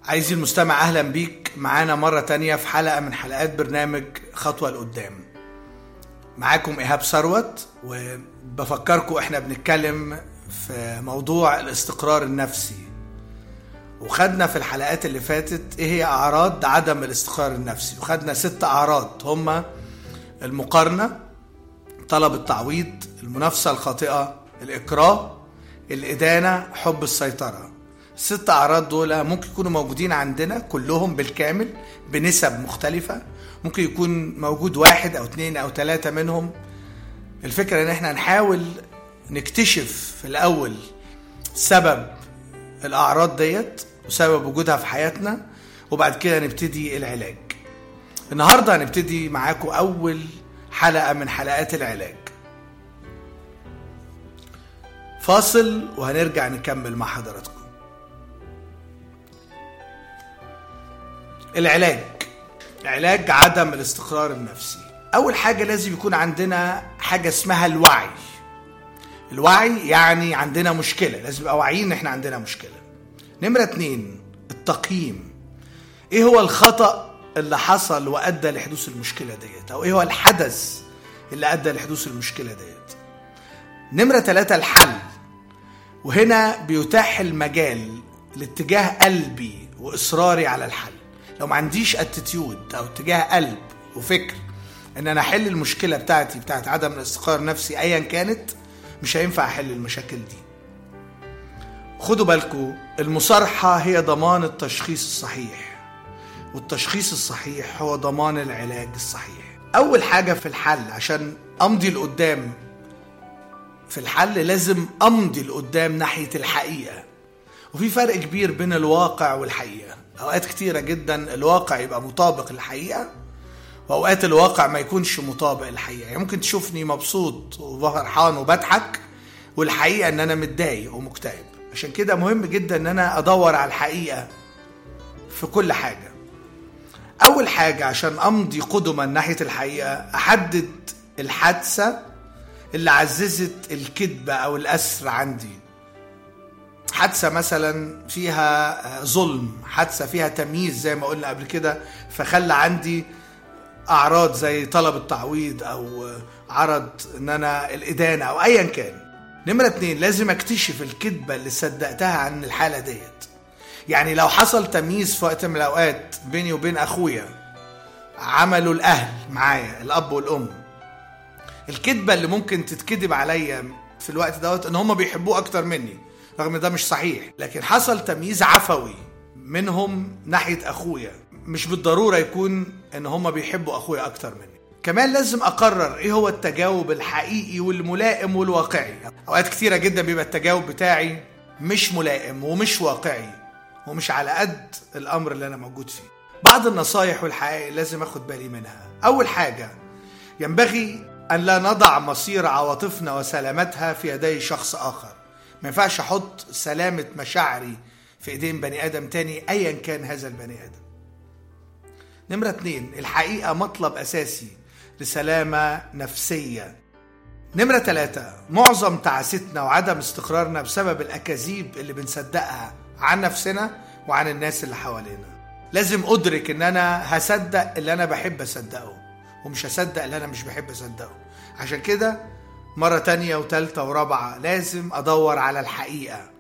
عايزي المستمع، أهلا بيك معانا مرة تانية في حلقة من حلقات برنامج خطوة لقدام. معاكم إيهاب ثروت، وبفكركم إحنا بنتكلم في موضوع الاستقرار النفسي، وخدنا في الحلقات اللي فاتت إيه هي أعراض عدم الاستقرار النفسي، وخدنا 6 أعراض هما المقارنة، طلب التعويض، المنافسة الخاطئة، الإكراه، الإدانة، حب السيطرة. 6 أعراض دول ممكن يكونوا موجودين عندنا كلهم بالكامل بنسب مختلفة، ممكن يكون موجود 1 أو 2 أو 3 منهم. الفكرة ان احنا نحاول نكتشف في الأول سبب الأعراض ديت وسبب وجودها في حياتنا، وبعد كده نبتدي العلاج. النهاردة هنبتدي معاكم أول حلقة من حلقات العلاج. فاصل وهنرجع نكمل مع حضراتكم. علاج عدم الاستقرار النفسي. أول حاجة لازم يكون عندنا حاجة اسمها الوعي يعني عندنا مشكلة، لازم يبقى واعيين ان احنا عندنا مشكلة. نمرة 2 التقييم. ايه هو الخطأ اللي حصل وأدى لحدوث المشكلة ديت، او ايه هو الحدث اللي أدى لحدوث المشكلة ديت. نمرة 3 الحل، وهنا بيتاح المجال لاتجاه قلبي وإصراري على الحل. لو ما عنديش اتيتيود او اتجاه قلب وفكر ان انا احل المشكلة بتاعت عدم الاستقرار النفسي ايا كانت، مش هينفع احل المشاكل دي. خدوا بالكم، المصارحة هي ضمان التشخيص الصحيح، والتشخيص الصحيح هو ضمان العلاج الصحيح. اول حاجة في الحل، عشان امضي لقدام في الحل لازم امضي لقدام ناحية الحقيقة. وفي فرق كبير بين الواقع والحقيقة. اوقات كتيرة جدا الواقع يبقى مطابق للحقيقة، واوقات الواقع ما يكونش مطابق للحقيقة. يعني ممكن تشوفني مبسوط وفرحان وبضحك، والحقيقة ان انا متضايق ومكتئب. عشان كده مهم جدا ان انا ادور على الحقيقة في كل حاجة. اول حاجة عشان امضي قدما ناحية الحقيقة، احدد الحادثة اللي عززت الكذبة او الاسر عندي. حادثة مثلا فيها ظلم، حادثة فيها تمييز زي ما قلنا قبل كده، فخلى عندي أعراض زي طلب التعويض أو عرض إن أنا الإدانة أو أيا كان. نمرة 2 لازم أكتشف الكذبة اللي صدقتها عن الحالة ديت. يعني لو حصل تمييز في وقت من الأوقات بيني وبين أخويا، عملوا الأهل معايا الأب والأم، الكذبة اللي ممكن تتكذب عليا في الوقت دوت إن هم بيحبوه أكتر مني، رغم ده مش صحيح، لكن حصل تمييز عفوي منهم ناحية أخويا، مش بالضرورة يكون ان هم بيحبوا أخويا أكتر مني. كمان لازم أقرر إيه هو التجاوب الحقيقي والملائم والواقعي. أوقات كتيرة جدا بيبقى التجاوب بتاعي مش ملائم ومش واقعي ومش على قد الأمر اللي أنا موجود فيه. بعض النصايح والحقائق لازم أخد بالي منها. أول حاجة، ينبغي أن لا نضع مصير عواطفنا وسلامتها في يدي شخص آخر. ما ينفعش أحط سلامة مشاعري في إيدين بني آدم تاني أيا كان هذا البني آدم. نمرة 2 الحقيقة مطلب أساسي لسلامة نفسية. نمرة 3 معظم تعاستنا وعدم استقرارنا بسبب الأكاذيب اللي بنصدقها عن نفسنا وعن الناس اللي حوالينا. لازم أدرك إن أنا هصدق اللي أنا بحب أصدقه، ومش هصدق اللي أنا مش بحب أصدقه. عشان كده مرة تانية وتالتة ورابعة لازم أدور على الحقيقة.